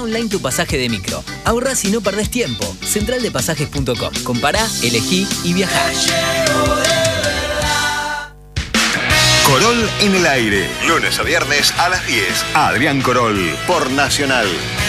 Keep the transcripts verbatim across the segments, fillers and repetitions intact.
Online tu pasaje de micro. Ahorrás y no perdés tiempo. central de pasajes punto com. Compará, elegí y viajá. Corol en el aire. Lunes a viernes a las diez. Adrián Corol por Nacional.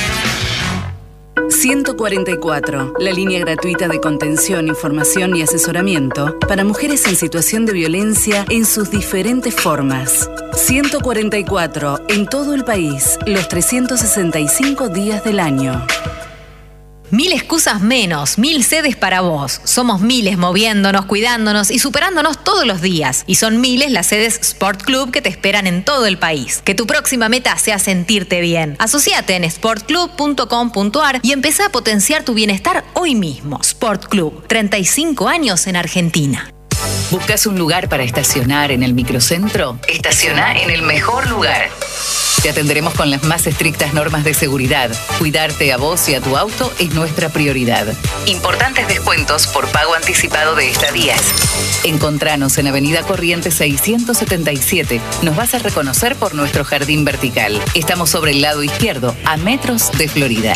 ciento cuarenta y cuatro, la línea gratuita de contención, información y asesoramiento para mujeres en situación de violencia en sus diferentes formas. ciento cuarenta y cuatro, en todo el país, los trescientos sesenta y cinco días del año. Mil excusas menos, mil sedes para vos. Somos miles moviéndonos, cuidándonos y superándonos todos los días. Y son miles las sedes Sport Club que te esperan en todo el país. Que tu próxima meta sea sentirte bien. Asociate en sport club punto com punto a r y empezá a potenciar tu bienestar hoy mismo. Sport Club, treinta y cinco años en Argentina. ¿Buscas un lugar para estacionar en el microcentro? Estaciona en el mejor lugar. Te atenderemos con las más estrictas normas de seguridad. Cuidarte a vos y a tu auto es nuestra prioridad. Importantes descuentos por pago anticipado de estadías. Encontranos en Avenida Corrientes seiscientos setenta y siete. Nos vas a reconocer por nuestro jardín vertical. Estamos sobre el lado izquierdo, a metros de Florida.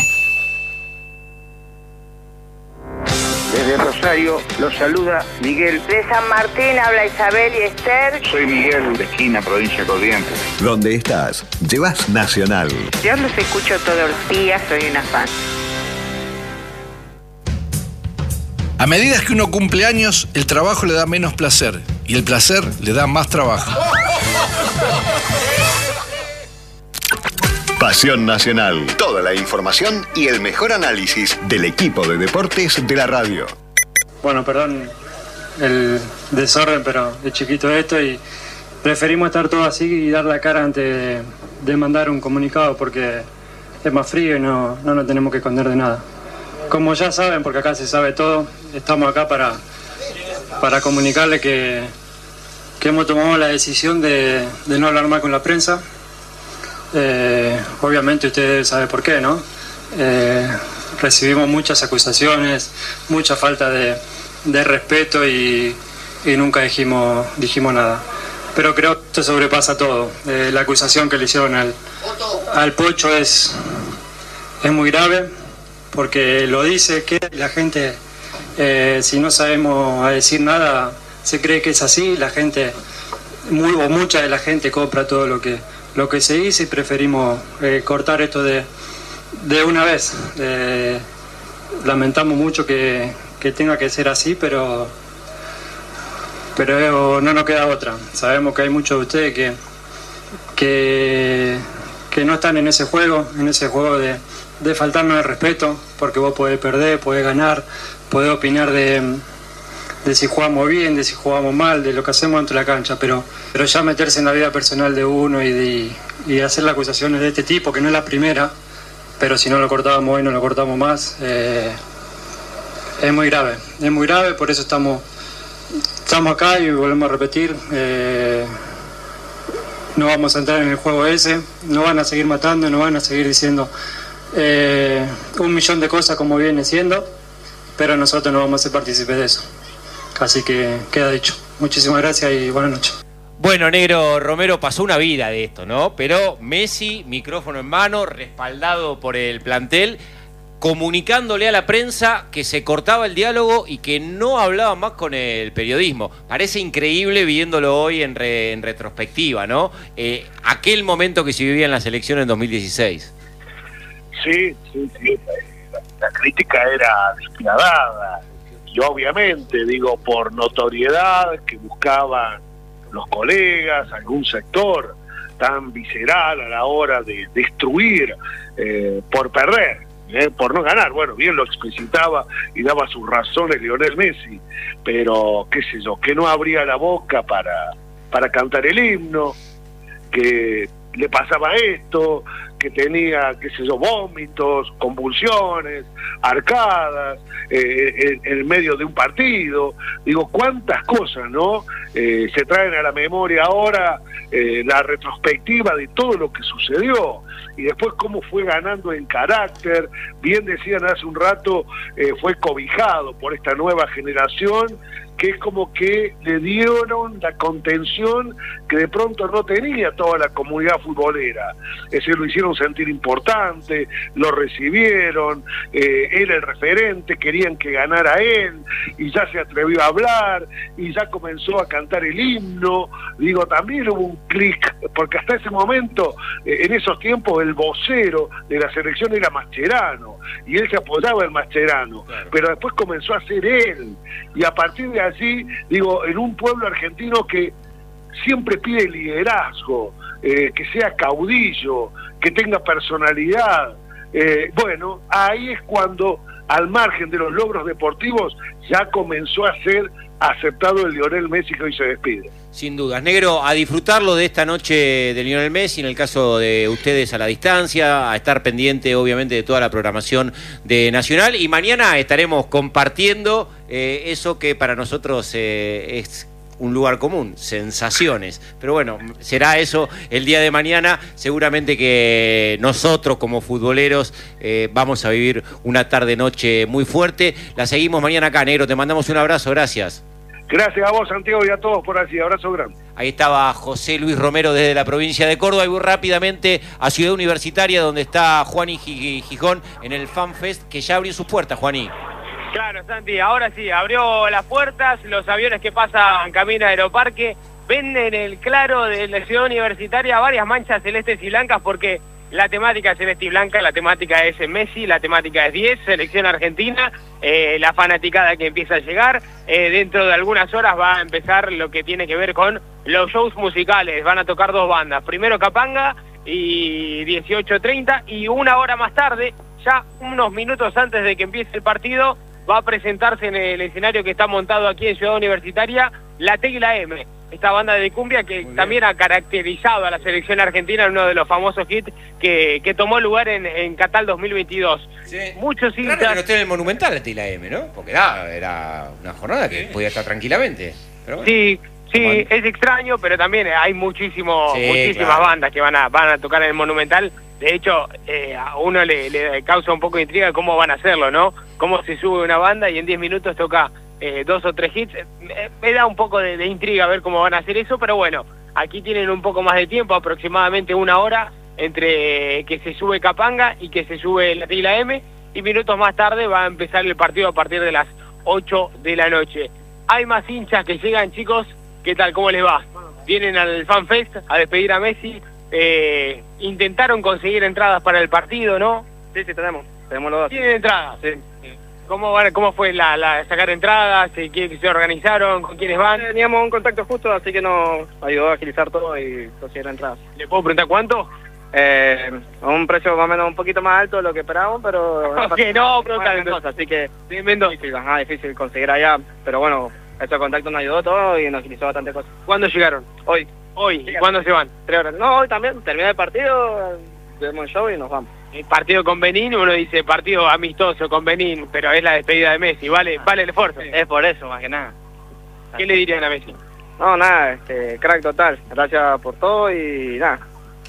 Desde Rosario los saluda Miguel. De San Martín habla Isabel y Esther. Soy Miguel, de Esquina, provincia de Corrientes. Donde estás, llevas Nacional. Yo los escucho todos los días, soy una fan. A medida que uno cumple años, el trabajo le da menos placer y el placer le da más trabajo. Pasión Nacional. Toda la información y el mejor análisis del equipo de deportes de la radio. Bueno, perdón el desorden, pero de chiquito esto y preferimos estar todos así y dar la cara antes de, de mandar un comunicado porque es más frío y no, no nos tenemos que esconder de nada. Como ya saben, porque acá se sabe todo, estamos acá para, para comunicarles que, que hemos tomado la decisión de, de no hablar más con la prensa. Eh, obviamente ustedes saben por qué, ¿no? Eh, recibimos muchas acusaciones, mucha falta de, de respeto y, y nunca dijimos, dijimos nada. Pero creo que esto sobrepasa todo. Eh, la acusación que le hicieron al, al Pocho es, es muy grave porque lo dice que la gente, eh, si no sabemos a decir nada, se cree que es así. La gente, muy o mucha de la gente compra todo lo que lo que se dice y preferimos eh, cortar esto de, de una vez. Eh, lamentamos mucho que, que tenga que ser así, pero, pero no nos queda otra. Sabemos que hay muchos de ustedes que, que, que no están en ese juego, en ese juego de, de faltarnos el respeto, porque vos podés perder, podés ganar, podés opinar de... de si jugamos bien, de si jugamos mal, de lo que hacemos dentro de la cancha, pero, pero ya meterse en la vida personal de uno y, de, y hacer acusaciones de este tipo, que no es la primera, pero si no lo cortábamos hoy no lo cortamos más, eh, es muy grave, es muy grave, por eso estamos, estamos acá y volvemos a repetir, eh, no vamos a entrar en el juego ese, no van a seguir matando, no van a seguir diciendo eh, un millón de cosas como viene siendo, pero nosotros no vamos a ser partícipes de eso. Así que queda dicho. Muchísimas gracias y buenas noches. Bueno, Negro Romero, pasó una vida de esto, ¿no? Pero Messi, micrófono en mano, respaldado por el plantel, comunicándole a la prensa que se cortaba el diálogo y que no hablaba más con el periodismo. Parece increíble viéndolo hoy en, re, en retrospectiva, ¿no? Eh, aquel momento que se vivía en la selección en dos mil dieciséis. Sí, sí, sí. La, la crítica era despiadada. Y obviamente, digo, por notoriedad que buscaban los colegas, algún sector tan visceral a la hora de destruir eh, por perder, eh, por no ganar. Bueno, bien lo explicitaba y daba sus razones Lionel Messi, pero qué sé yo, que no abría la boca para, para cantar el himno, que le pasaba esto, que tenía, qué sé yo, vómitos, convulsiones, arcadas, eh, en, en medio de un partido. Digo, cuántas cosas, ¿no? Eh, se traen a la memoria ahora, eh, la retrospectiva de todo lo que sucedió y después cómo fue ganando en carácter. Bien decían hace un rato, eh, fue cobijado por esta nueva generación que es como que le dieron la contención que de pronto no tenía toda la comunidad futbolera. Es decir, lo hicieron sentir importante, lo recibieron, eh, era el referente, querían que ganara él, y ya se atrevió a hablar, y ya comenzó a cantar el himno. Digo, también hubo un clic, porque hasta ese momento, eh, en esos tiempos, el vocero de la selección era Mascherano, y él se apoyaba en Mascherano, claro. Pero después comenzó a ser él, y a partir de allí, digo, en un pueblo argentino que siempre pide liderazgo, eh, que sea caudillo, que tenga personalidad, eh, bueno, ahí es cuando, al margen de los logros deportivos, ya comenzó a ser aceptado el Lionel Messi, que hoy se despide. Sin dudas. Negro, a disfrutarlo de esta noche de Lionel Messi, en el caso de ustedes a la distancia, a estar pendiente obviamente de toda la programación de Nacional, y mañana estaremos compartiendo eh, eso que para nosotros eh, es un lugar común, sensaciones. Pero bueno, será eso el día de mañana. Seguramente que nosotros como futboleros eh, vamos a vivir una tarde-noche muy fuerte. La seguimos mañana acá, Negro. Te mandamos un abrazo, gracias. Gracias a vos, Santiago, y a todos por allí. Abrazo grande. Ahí estaba José Luis Romero desde la provincia de Córdoba. Y voy rápidamente a Ciudad Universitaria, donde está Juani Gijón en el FanFest, que ya abrió sus puertas, Juani. Claro, Santi, ahora sí, abrió las puertas, los aviones que pasan camino a Aeroparque, ven en el claro de la Ciudad Universitaria varias manchas celestes y blancas, porque la temática es celeste y blanca, la temática es Messi, la temática es diez, selección argentina, eh, la fanaticada que empieza a llegar, eh, dentro de algunas horas va a empezar lo que tiene que ver con los shows musicales, van a tocar dos bandas, primero Capanga y dieciocho treinta, y una hora más tarde, ya unos minutos antes de que empiece el partido, va a presentarse en el escenario que está montado aquí en Ciudad Universitaria, la T y la M, esta banda de cumbia que también ha caracterizado a la selección argentina en uno de los famosos hits que, que tomó lugar en, en Qatar dos mil veintidós. Sí. Muchos hinchas... Claro que no esté en el Monumental la T y la M, ¿no? Porque era, era una jornada que sí. podía estar tranquilamente. Pero bueno. Sí, sí, es extraño, pero también hay muchísimo, sí, muchísimas claro. bandas que van a, van a tocar en el Monumental. De hecho, eh, a uno le, le causa un poco de intriga cómo van a hacerlo, ¿no? Cómo se sube una banda y en diez minutos toca eh, dos o tres hits. Me, me da un poco de, de intriga ver cómo van a hacer eso, pero bueno, aquí tienen un poco más de tiempo, aproximadamente una hora, entre que se sube Capanga y que se sube la T y la M, y minutos más tarde va a empezar el partido a partir de las ocho de la noche. Hay más hinchas que llegan, chicos. ¿Qué tal? ¿Cómo les va? Vienen al FanFest a despedir a Messi. Eh, intentaron conseguir entradas para el partido, ¿no? Sí, sí, tenemos, tenemos los dos. ¿Tienen entradas? Sí. ¿Cómo, van, cómo fue la, la sacar entradas? ¿Quiénes se organizaron? ¿Con quiénes van? Teníamos un contacto justo, así que nos ayudó a agilizar todo y conseguir entradas. ¿Le puedo preguntar cuánto? Eh, a un precio más o menos un poquito más alto de lo que esperábamos, pero... que no, pero tal Mendoza, así que... Sí, Mendoza. Difícil, ajá, difícil conseguir allá, pero bueno, ese contacto nos ayudó todo y nos agilizó bastante cosas. ¿Cuándo llegaron? Hoy. Hoy, ¿y cuándo se van? Tres horas. No, hoy también, termina el partido, vemos el show y nos vamos. El partido con Benín, uno dice partido amistoso con Benín, pero es la despedida de Messi, vale, vale el esfuerzo. Es por eso, más que nada. ¿Qué le dirían a Messi? No, nada, este, crack total, gracias por todo y nada.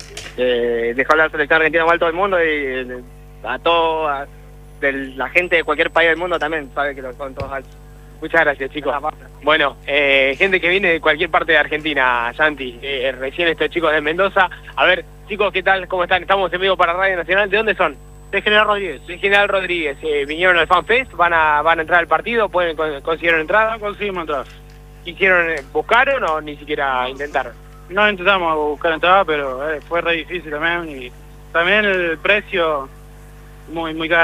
Eh, dejó la selección argentina mal todo el mundo y a todo, a, de la gente de cualquier país del mundo también sabe que lo son todos altos. Muchas gracias, chicos. Bueno, eh, gente que viene de cualquier parte de Argentina, Santi, eh, recién estos chicos de Mendoza. A ver, chicos, ¿qué tal? ¿Cómo están? Estamos en vivo para Radio Nacional. ¿De dónde son? De General Rodríguez. De General Rodríguez. Eh, vinieron al FanFest, van a van a entrar al partido, pueden consiguieron entrada. Conseguimos entradas. ¿Quisieron, eh, buscaron o ni siquiera intentaron? No intentamos buscar entrada, pero eh, fue re difícil también y también el precio muy muy caro.